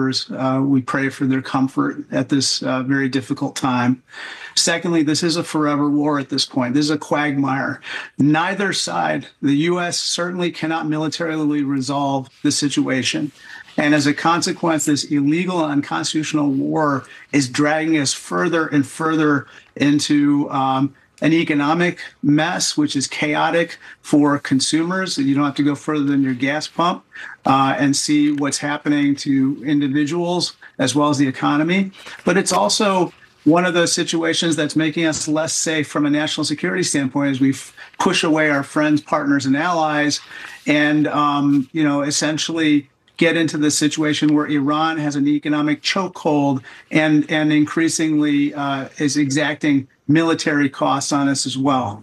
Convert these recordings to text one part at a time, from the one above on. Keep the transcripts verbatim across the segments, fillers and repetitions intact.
members. Uh, we pray for their comfort at this uh, very difficult time. Secondly, this is a forever war at this point. This is a quagmire. Neither side, the U S certainly cannot militarily resolve the situation. And as a consequence, this illegal and unconstitutional war is dragging us further and further into um, an economic mess, which is chaotic for consumers. You don't have to go further than your gas pump uh, and see what's happening to individuals as well as the economy. But it's also one of those situations that's making us less safe from a national security standpoint as we f- push away our friends, partners, and allies, and um, you know, essentially get into the situation where Iran has an economic chokehold and and increasingly uh, is exacting military costs on us as well.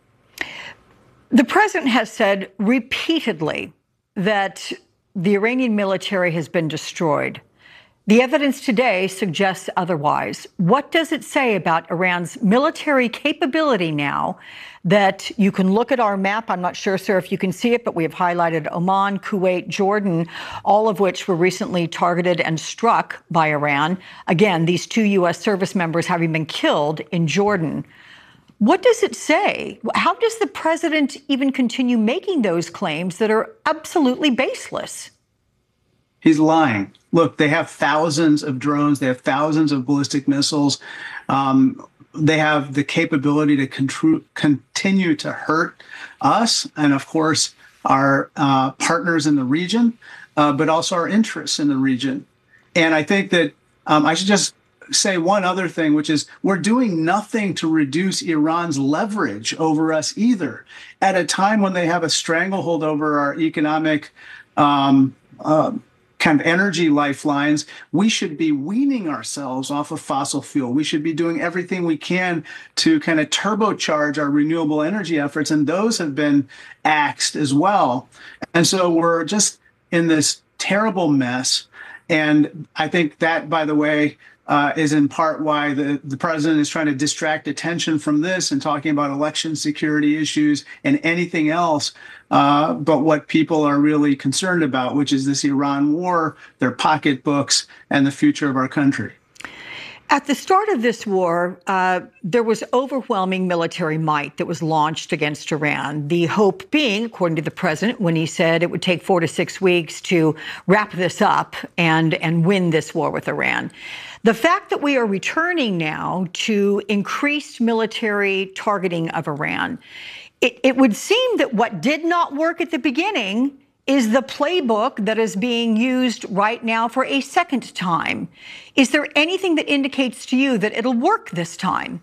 The president has said repeatedly that the Iranian military has been destroyed. The evidence today suggests otherwise. What does it say about Iran's military capability now that you can look at our map? I'm not sure, sir, if you can see it, but we have highlighted Oman, Kuwait, Jordan, all of which were recently targeted and struck by Iran. Again, these two U S service members having been killed in Jordan. What does it say? How does the president even continue making those claims that are absolutely baseless? He's lying. Look, they have thousands of drones. They have thousands of ballistic missiles. Um, they have the capability to contru- continue to hurt us and, of course, our uh, partners in the region, uh, but also our interests in the region. And I think that um, I should just say one other thing, which is we're doing nothing to reduce Iran's leverage over us either. At a time when they have a stranglehold over our economic um, uh, kind of energy lifelines, we should be weaning ourselves off of fossil fuel. We should be doing everything we can to kind of turbocharge our renewable energy efforts, and those have been axed as well. And so we're just in this terrible mess. And I think that, by the way, uh, is in part why the, the president is trying to distract attention from this and talking about election security issues and anything else uh, but what people are really concerned about, which is this Iran war, their pocketbooks, and the future of our country. At the start of this war, uh, there was overwhelming military might that was launched against Iran. The hope being, according to the president, when he said it would take four to six weeks to wrap this up and, and win this war with Iran. The fact that we are returning now to increased military targeting of Iran, it, it would seem that what did not work at the beginning is the playbook that is being used right now for a second time. Is there anything that indicates to you that it'll work this time?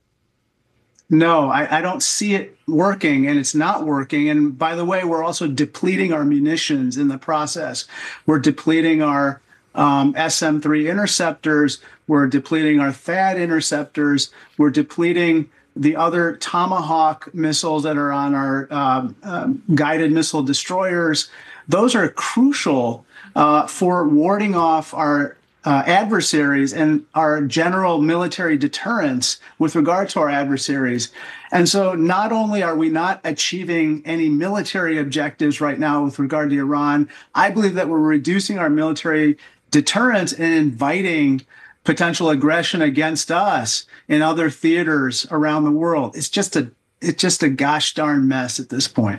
No, I, I don't see it working, and it's not working. And by the way, we're also depleting our munitions in the process. We're depleting our um, S M three interceptors. We're depleting our THAAD interceptors. We're depleting the other Tomahawk missiles that are on our um, um, guided missile destroyers. Those are crucial uh, for warding off our uh, adversaries and our general military deterrence with regard to our adversaries. And so not only are we not achieving any military objectives right now with regard to Iran, I believe that we're reducing our military deterrence and inviting potential aggression against us in other theaters around the world. It's just a it's just a gosh darn mess at this point.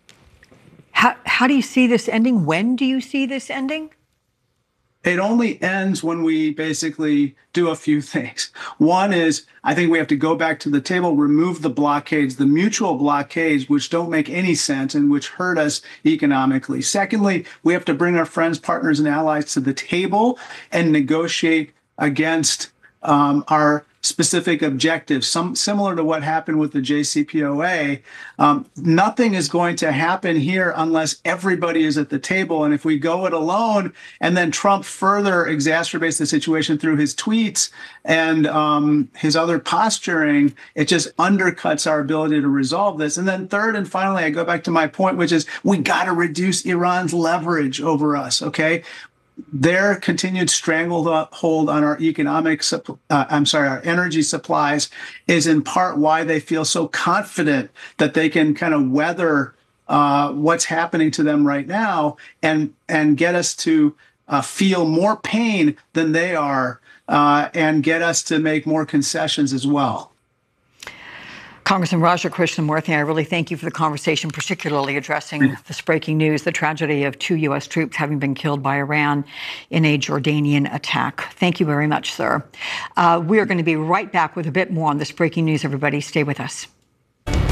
How how do you see this ending? When do you see this ending? It only ends when we basically do a few things. One is, I think we have to go back to the table, remove the blockades, the mutual blockades, which don't make any sense and which hurt us economically. Secondly, we have to bring our friends, partners, and allies to the table and negotiate against um, our specific objectives, some similar to what happened with the J C P O A. Um, nothing is going to happen here unless everybody is at the table. And if we go it alone, and then Trump further exacerbates the situation through his tweets and um, his other posturing, it just undercuts our ability to resolve this. And then third and finally, I go back to my point, which is we got to reduce Iran's leverage over us, okay? Their continued stranglehold on our economic, uh, I'm sorry, our energy supplies is in part why they feel so confident that they can kind of weather uh, what's happening to them right now and and get us to uh, feel more pain than they are uh, and get us to make more concessions as well. Congressman Raja Krishnamoorthi, I really thank you for the conversation, particularly addressing this breaking news, the tragedy of two U S troops having been killed by Iran in a Jordanian attack. Thank you very much, sir. Uh, we are going to be right back with a bit more on this breaking news. Everybody, stay with us.